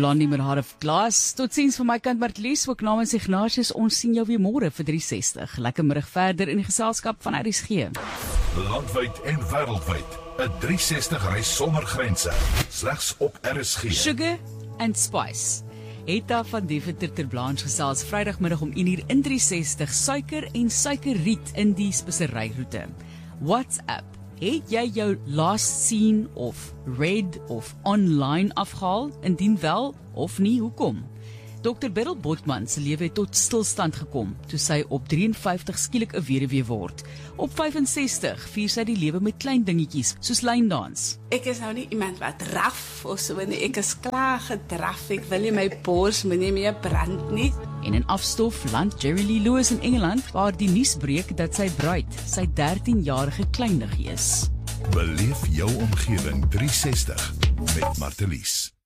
Blondie met Heart of Glass. Tot ziens van my kant Martlies, ook namens Ignatius. Ons sien jou weer môre vir 360. Lekker middag verder in die geselskap van RSG. Landwyd en wêreldwyd. 'n 360 reis sonder grense. Slegs op RSG. Sugar and Spice. Etta van Deventer ter Blanche gesels Vrydagmiddag om 1:00 in 360 suiker en suikerriet in die speseryroete. WhatsApp. Het jy jou last seen of read of online afgehaal? Indien wel of nie, hoekom? Dr. Beryl Botman se lewe het tot stilstand gekom toe sy op 53 skielik 'n weduwee word. Op 65 vier sy die lewe met klein dingetjies soos lyndans. Ek is nou nie iemand wat draf of so nie. Ek is klaar gedraf. Ek wil nie my bors nie meer brand nie. En in afstof land Jerry Lee Lewis in Engeland waar die nuus breek dat sy bruid sy 13-jarige kleiniggie is. Beleef jou omgewing 360 met Martlies.